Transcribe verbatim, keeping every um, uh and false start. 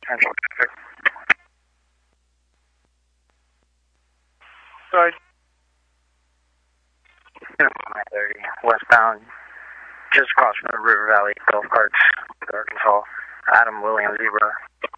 Central traffic. Sorry. nine thirty, westbound, just across from the River Valley Golf Carts, Arkansas. Adam Williams, Zebra.